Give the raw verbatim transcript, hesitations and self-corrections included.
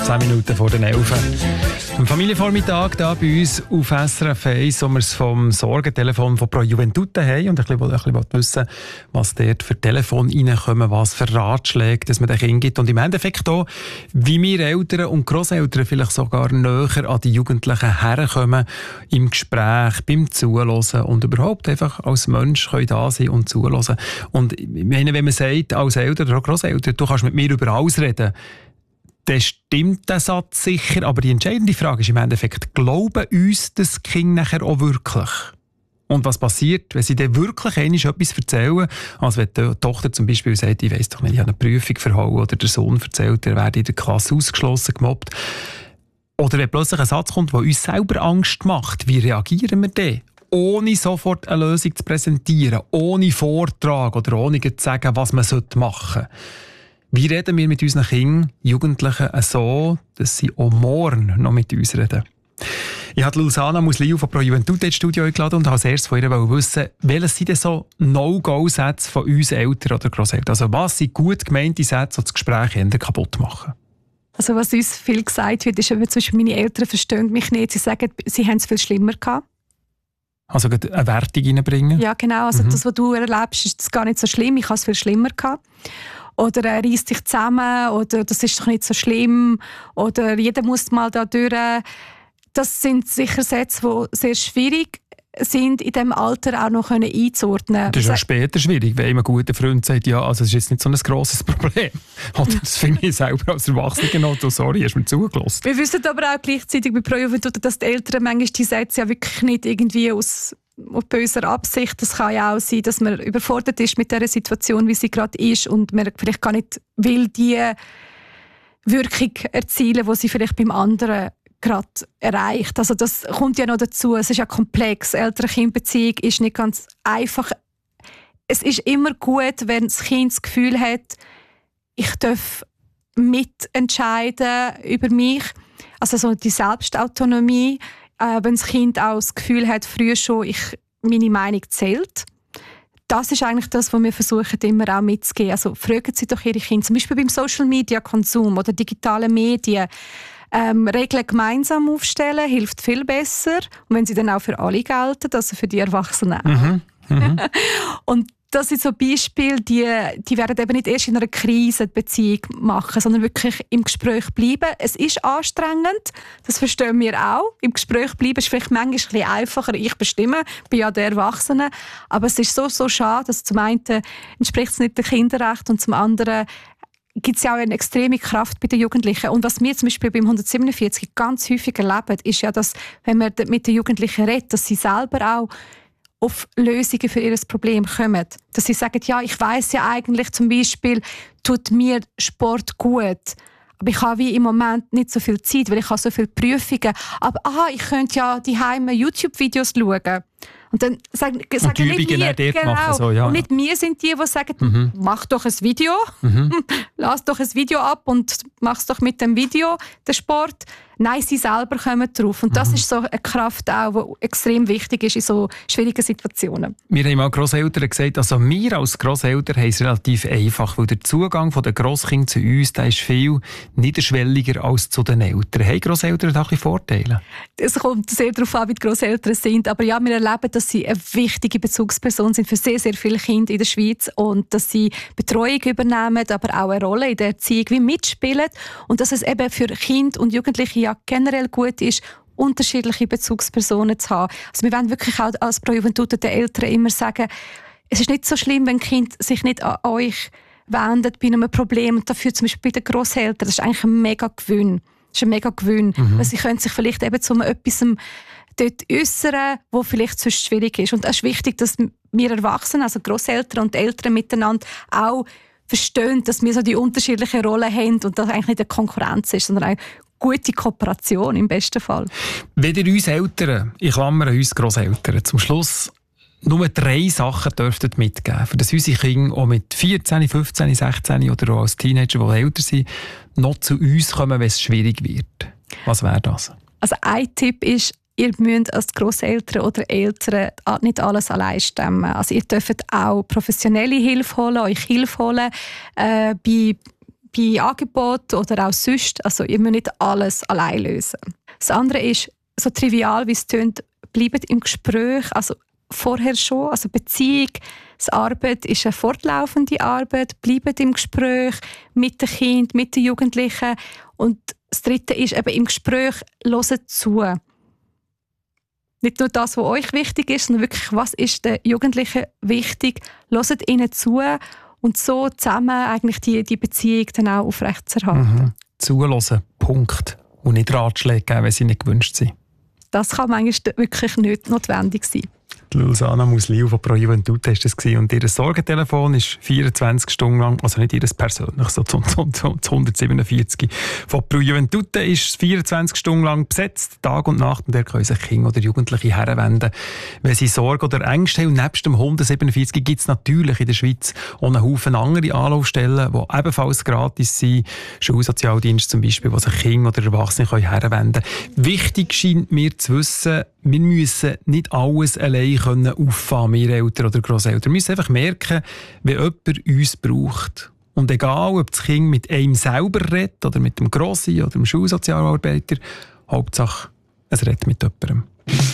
zehn Minuten vor den elf. Am Familienvormittag hier bei uns auf S R F eins, wo wir es vom Sorgentelefon von Pro Juventute haben und ein bisschen, ein bisschen wissen, was dort für Telefon reinkommen, was für Ratschläge dass man den Kindern gibt. Und im Endeffekt auch, wie wir Eltern und Grosseltern vielleicht sogar näher an die Jugendlichen herkommen, im Gespräch, beim Zuhören und überhaupt einfach als Mensch können da sein und zuhören. Und ich meine, wenn man sagt, als Eltern oder Grosseltern, du kannst mit mir über alles reden, dann stimmt der Satz sicher, aber die entscheidende Frage ist im Endeffekt, glauben uns das Kind nachher auch wirklich? Und was passiert, wenn sie dann wirklich einmal etwas erzählen? Also wenn die Tochter zum Beispiel sagt, ich weiss doch nicht, ich habe eine Prüfung verhauen, oder der Sohn erzählt, er werde in der Klasse ausgeschlossen, gemobbt. Oder wenn plötzlich ein Satz kommt, der uns selber Angst macht, wie reagieren wir dann? Ohne sofort eine Lösung zu präsentieren, ohne Vortrag oder ohne zu sagen, was man machen sollte. Wie reden wir mit unseren Kindern, Jugendlichen so, dass sie auch morgen noch mit uns reden? Ich habe Lusana Musliu von Pro Juventute ins Studio eingeladen und als erstes von ihr wissen, welches sind denn so No-Go-Sätze von uns Eltern oder Grosseltern? Also was sind gut gemeinte Sätze, die das Gespräch eher kaputt machen? Also was uns viel gesagt wird, ist, wenn zum Beispiel meine Eltern verstehen mich nicht, sie sagen, sie haben es viel schlimmer gehabt. Also eine Wertung reinbringen? Ja, genau. Also mhm. das, was du erlebst, ist gar nicht so schlimm, ich habe es viel schlimmer gehabt. Oder er äh, reisst dich zusammen, oder das ist doch nicht so schlimm, oder jeder muss mal da durch. Das sind sicher Sätze, die sehr schwierig sind, in diesem Alter auch noch einzuordnen. Das ist auch später schwierig, wenn ein guter Freund sagt, ja, also es ist jetzt nicht so ein grosses Problem. Oder das finde ich selber als Erwachsener noch, oh, sorry, hast du mir zugelassen. Wir wissen aber auch gleichzeitig bei Pro Juventute, dass die Eltern manchmal die Sätze ja wirklich nicht irgendwie aus auf böser Absicht. Das kann ja auch sein, dass man überfordert ist mit der Situation, wie sie gerade ist und man vielleicht gar nicht will die Wirkung erzielen, die sie vielleicht beim anderen gerade erreicht. Also das kommt ja noch dazu. Es ist ja komplex. Eltern-Kind-Beziehung ist nicht ganz einfach. Es ist immer gut, wenn das Kind das Gefühl hat, ich darf mitentscheiden über mich. Also so die Selbstautonomie. Äh, wenn das Kind auch das Gefühl hat, früher schon, ich, meine Meinung zählt. Das ist eigentlich das, was wir versuchen, immer auch mitzugeben. Also fragen Sie doch Ihre Kinder, zum Beispiel beim Social-Media-Konsum oder digitalen Medien, ähm, Regeln gemeinsam aufstellen, hilft viel besser. Und wenn sie dann auch für alle gelten, also für die Erwachsenen auch. Mhm. Mhm. Und das sind so Beispiele, die, die werden eben nicht erst in einer Krise die Beziehung machen, sondern wirklich im Gespräch bleiben. Es ist anstrengend, das verstehen wir auch. Im Gespräch bleiben ist vielleicht manchmal ein bisschen einfacher. Ich bestimme, bin ja der Erwachsene. Aber es ist so, so schade, dass zum einen entspricht es nicht dem Kinderrecht und zum anderen gibt es ja auch eine extreme Kraft bei den Jugendlichen. Und was wir zum Beispiel beim hundertsiebenundvierzig ganz häufig erleben, ist ja, dass, wenn man mit den Jugendlichen redet, dass sie selber auch auf Lösungen für ihr Problem kommen. Dass sie sagen, ja, ich weiss ja eigentlich zum Beispiel, tut mir Sport gut. Aber ich habe wie im Moment nicht so viel Zeit, weil ich habe so viele Prüfungen. Aber aha, ich könnte ja daheim YouTube-Videos schauen. Und dann sagen, sagen die nicht wir, genau. machen, so, ja. Und nicht wir sind die, die sagen, mhm. mach doch ein Video, mhm. lass doch ein Video ab und mach's doch mit dem Video, den Sport. Nein, sie selber kommen drauf. Und das mhm. ist so eine Kraft auch, die extrem wichtig ist in so schwierigen Situationen. Wir haben mal Grosseltern gesagt, also wir als Grosseltern haben es relativ einfach, weil der Zugang der Grosskinder zu uns, der ist viel niederschwelliger als zu den Eltern. Haben Grosseltern da ein bisschen Vorteile? Es kommt sehr darauf an, wie die Grosseltern sind. Aber ja, wir erleben, dass sie eine wichtige Bezugsperson sind für sehr, sehr viele Kinder in der Schweiz und dass sie Betreuung übernehmen, aber auch eine Rolle in der Erziehung wie mitspielen und dass es eben für Kinder und Jugendliche ja generell gut ist, unterschiedliche Bezugspersonen zu haben. Also wir wollen wirklich auch als Pro Juventute den Eltern immer sagen, es ist nicht so schlimm, wenn Kind sich nicht an euch wendet bei einem Problem. Und dafür zum Beispiel bei den Grosseltern, das ist eigentlich ein mega Gewinn. Das ist ein mega Gewinn. Mhm. Weil sie können sich vielleicht eben zu etwas dort äußern, wo vielleicht sonst schwierig ist. Und es ist wichtig, dass wir Erwachsene, also Grosseltern und Eltern miteinander auch verstehen, dass wir so die unterschiedlichen Rollen haben und das eigentlich nicht eine Konkurrenz ist, sondern auch gute Kooperation im besten Fall. Wenn ihr uns Eltern, ich klammere uns Grosseltern, zum Schluss nur drei Sachen dürften mitgeben, für dass unsere Kinder auch mit vierzehn, fünfzehn, sechzehn oder auch als Teenager, die älter sind, noch zu uns kommen, wenn es schwierig wird. Was wäre das? Also ein Tipp ist, ihr müsst als Grosseltern oder Eltern nicht alles allein stemmen. Also ihr dürft auch professionelle Hilfe holen, euch Hilfe holen äh, bei bei Angeboten oder auch sonst. Also ihr müsst nicht alles allein lösen. Das andere ist, so trivial wie es tönt, bleibt im Gespräch, also vorher schon, also Beziehung, das Arbeit ist eine fortlaufende Arbeit, bleibt im Gespräch mit den Kindern, mit den Jugendlichen. Und das Dritte ist eben im Gespräch, hört zu. Nicht nur das, was euch wichtig ist, sondern wirklich, was ist den Jugendlichen wichtig, hört ihnen zu und so zusammen eigentlich die, die Beziehung dann auch aufrechtzuerhalten. Mhm. Zuhören, Punkt. Und nicht Ratschläge geben, wenn sie nicht gewünscht sind. Das kann manchmal wirklich nicht notwendig sein. Lulsana Musliu von Pro Juventute ist das gewesen. Und ihr Sorgentelefon ist vierundzwanzig Stunden lang, also nicht ihr persönlich, so das hundertsiebenundvierzig von Pro Juventute ist vierundzwanzig Stunden lang besetzt, Tag und Nacht. Und da können sich Kinder oder Jugendliche herwenden, wenn sie Sorge oder Ängste haben. Und nebst dem hundertsiebenundvierzig gibt es natürlich in der Schweiz auch einen Haufen andere Anlaufstellen, die ebenfalls gratis sind. Schulsozialdienste zum Beispiel, wo sich Kinder oder Erwachsene herwenden können. Wichtig scheint mir zu wissen, wir müssen nicht alles allein können auffahren, wir Eltern oder Grosseltern. Wir müssen einfach merken, wenn jemand uns braucht. Und egal, ob das Kind mit einem selber redet oder mit dem Grossi oder dem Schulsozialarbeiter, Hauptsache, es redet mit jemandem.